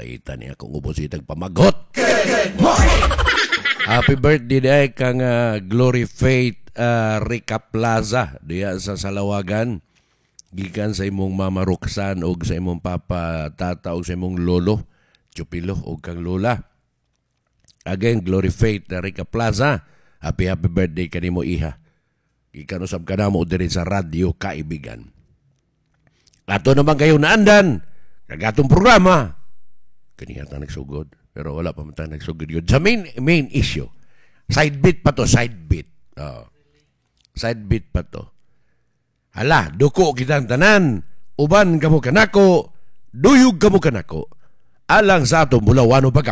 Kaita niya kung ubos itang pamagot. Happy birthday day kang Glory Faith Rica Plaza diya sa Salawagan. Gikan sa imong Mama Roxanne o sa imong Papa Tata o sa imong Lolo Chupilo o kang Lola. Again, Glory Faith Rica Plaza. Happy birthday kanimo iha. Gikan usab ka na mo diri sa radyo Kaibigan. Ato naman kayo naandan kagatong programa. Kaniyata nagsugod pero wala pa man tayo nagsugod yun. Sa main issue. Side bit pa to, side bit. Side bit pa to. Hala, duko kitang tanan, uban kamo kanako, duyog kamo kanako, alang sa ato mula wano baga